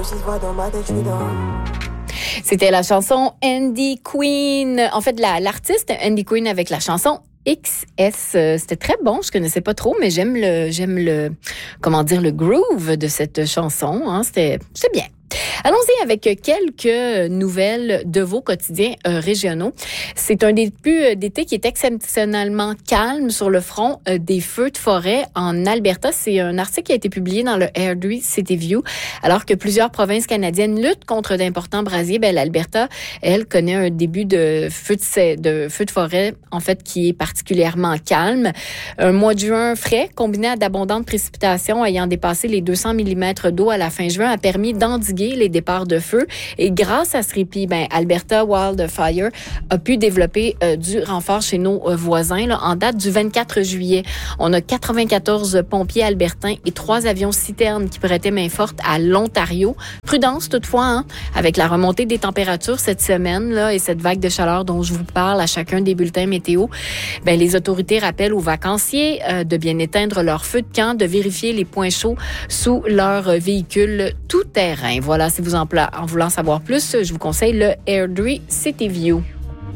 C'était la chanson Andy Queen. En fait, l'artiste Andy Queen avec la chanson XS. C'était très bon, je connaissais pas trop, mais j'aime le groove de cette chanson. Hein. C'est bien. Allons-y avec quelques nouvelles de vos quotidiens régionaux. C'est un début d'été qui est exceptionnellement calme sur le front des feux de forêt en Alberta. C'est un article qui a été publié dans le Airdrie City View. Alors que plusieurs provinces canadiennes luttent contre d'importants brasiers, l'Alberta, elle, connaît un début de feu de forêt, en fait, qui est particulièrement calme. Un mois de juin frais, combiné à d'abondantes précipitations ayant dépassé les 200 mm d'eau à la fin juin, a permis d'endiguer les départs de feu. Et grâce à ce répit, Alberta Wildfire a pu développer du renfort chez nos voisins. Là, en date du 24 juillet, on a 94 pompiers albertains et 3 avions citernes qui prêtaient main forte à l'Ontario. Prudence toutefois, hein, avec la remontée des températures cette semaine là, et cette vague de chaleur dont je vous parle à chacun des bulletins météo, les autorités rappellent aux vacanciers de bien éteindre leur feu de camp, de vérifier les points chauds sous leur véhicule tout terrain. Voilà, si vous en voulant savoir plus, je vous conseille le Airdrie City View.